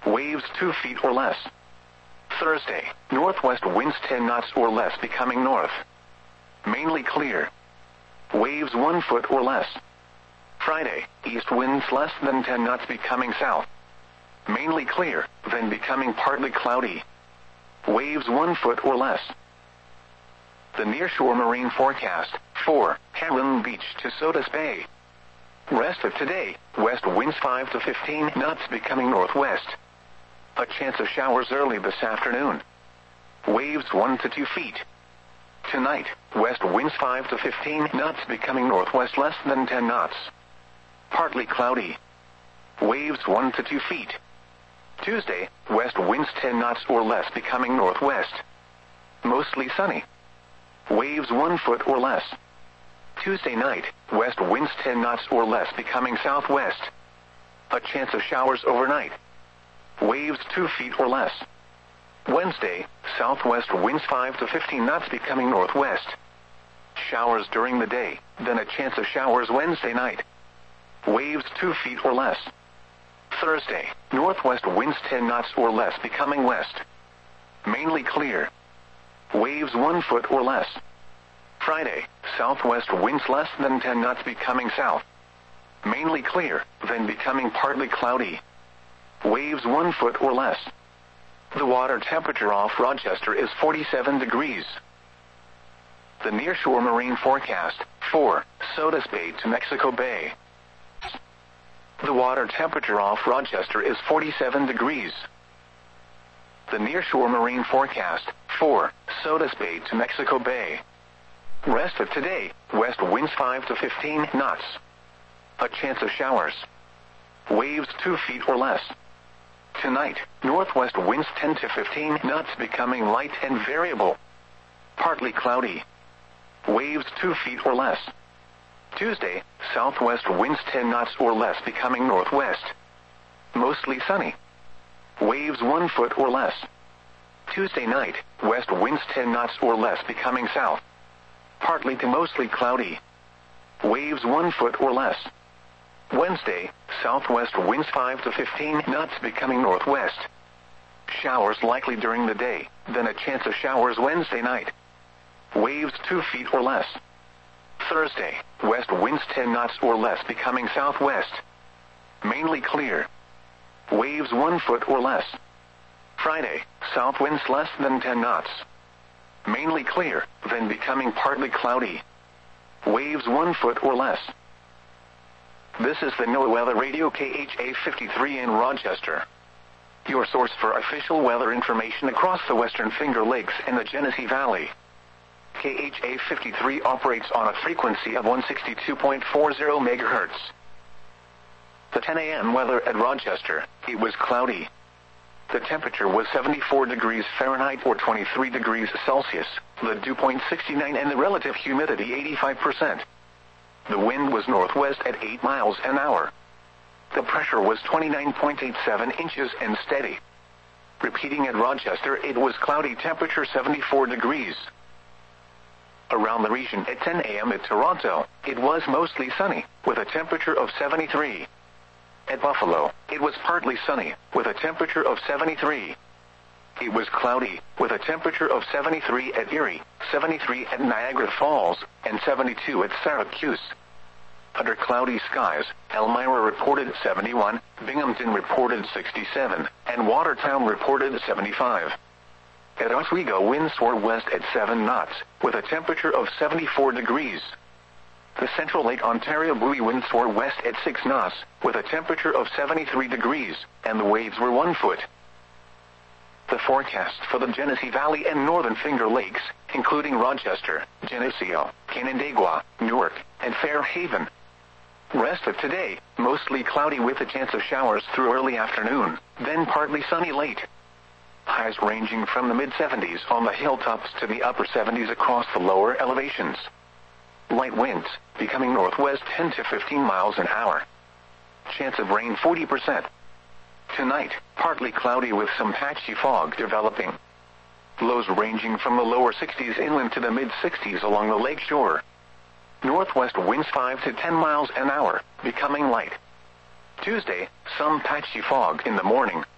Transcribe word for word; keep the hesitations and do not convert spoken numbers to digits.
Waves two feet or less. Thursday, northwest winds ten knots or less becoming north. Mainly clear. Waves one foot or less. Friday, east winds less than ten knots becoming south. Mainly clear, then becoming partly cloudy. Waves one foot or less. The nearshore marine forecast, for Heron Beach to Sodus Bay. Rest of today, west winds five to fifteen knots becoming northwest. A chance of showers early this afternoon. Waves one to two feet. Tonight, west winds five to fifteen knots becoming northwest less than ten knots. Partly cloudy. Waves one to two feet. Tuesday, west winds ten knots or less becoming northwest. Mostly sunny. Waves one foot or less. Tuesday night, west winds ten knots or less becoming southwest. A chance of showers overnight. Waves two feet or less. Wednesday, southwest winds five to fifteen knots becoming northwest. Showers during the day, then a chance of showers Wednesday night. Waves two feet or less. Thursday, northwest winds ten knots or less becoming west. Mainly clear. Waves one foot or less. Friday, southwest winds less than ten knots becoming south. Mainly clear, then becoming partly cloudy. Waves one foot or less. The water temperature off Rochester is forty-seven degrees. The nearshore marine forecast, for Sodus Bay to Mexico Bay. The water temperature off Rochester is forty-seven degrees. The nearshore marine forecast, for Sodus Bay to Mexico Bay. Rest of today, west winds five to fifteen knots. A chance of showers. Waves two feet or less. Tonight, northwest winds ten to fifteen knots becoming light and variable. Partly cloudy. Waves two feet or less. Tuesday, southwest winds ten knots or less becoming northwest. Mostly sunny. Waves one foot or less. Tuesday night, west winds ten knots or less becoming south. Partly to mostly cloudy. Waves one foot or less. Wednesday, southwest winds five to fifteen knots becoming northwest. Showers likely during the day, then a chance of showers Wednesday night. Waves two feet or less. Thursday, west winds ten knots or less becoming southwest. Mainly clear. Waves one foot or less. Friday, south winds less than ten knots. Mainly clear, then becoming partly cloudy. Waves one foot or less. This is the NOAA Weather Radio K H A fifty-three in Rochester. Your source for official weather information across the Western Finger Lakes and the Genesee Valley. K H A fifty-three operates on a frequency of one sixty-two point four zero megahertz. The ten a m weather at Rochester, it was cloudy. The temperature was seventy-four degrees Fahrenheit or twenty-three degrees Celsius, the dew point sixty-nine and the relative humidity eighty-five percent. The wind was northwest at eight miles an hour. The pressure was twenty-nine point eight seven inches and steady. Repeating at Rochester, it was cloudy, temperature seventy-four degrees. Around the region at ten a m at Toronto, it was mostly sunny, with a temperature of seventy-three. At Buffalo, it was partly sunny, with a temperature of seventy-three. It was cloudy, with a temperature of seventy-three at Erie, seventy-three at Niagara Falls, and seventy-two at Syracuse. Under cloudy skies, Elmira reported seventy-one, Binghamton reported sixty-seven, and Watertown reported seventy-five. At Oswego, winds soared west at seven knots, with a temperature of seventy-four degrees. The Central Lake Ontario buoy winds soared west at six knots, with a temperature of seventy-three degrees, and the waves were one foot. The forecast for the Genesee Valley and Northern Finger Lakes, including Rochester, Geneseo, Canandaigua, Newark, and Fairhaven. Rest of today, mostly cloudy with a chance of showers through early afternoon, then partly sunny late. Highs ranging from the mid seventies on the hilltops to the upper seventies across the lower elevations. Light winds, becoming northwest ten to fifteen miles an hour. Chance of rain forty percent. Tonight, partly cloudy with some patchy fog developing. Lows ranging from the lower sixties inland to the mid sixties along the lake shore. Northwest winds five to ten miles an hour, becoming light. Tuesday, some patchy fog in the morning.